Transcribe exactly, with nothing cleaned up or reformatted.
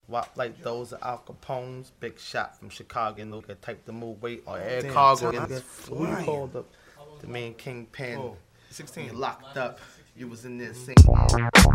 Wop like those are Al Capone's. Big shot from Chicago. And look at type the move weight or air Damn, cargo. time And is who you flying. called the, the main kingpin? Oh, sixteen. You locked up. You was in there singing.